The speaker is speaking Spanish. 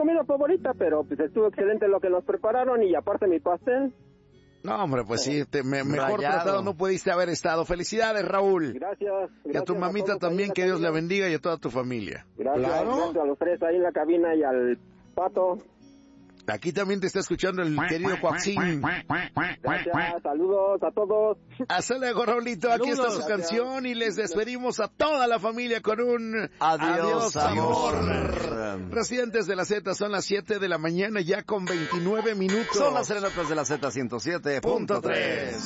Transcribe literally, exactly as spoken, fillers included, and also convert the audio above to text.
comida favorita, pero pues estuvo excelente lo que nos prepararon y aparte mi pastel. No, hombre, pues sí, te, me, mejor Rayado. tratado no pudiste haber estado. Felicidades, Raúl. Gracias. Y a gracias tu mamita todos ahí también, en la que Dios la cabina. bendiga, y a toda tu familia. Gracias, Claro. gracias a los tres ahí en la cabina y al Pato. Aquí también te está escuchando el querido Coaxín. Gracias, saludos a todos. Hasta luego, Raulito. Aquí está Saludos. su canción y les despedimos a toda la familia con un Adiós, amor. amor. Residentes de la Z, son las siete de la mañana ya con veintinueve minutos. Son las serenatas de la Z ciento siete punto tres.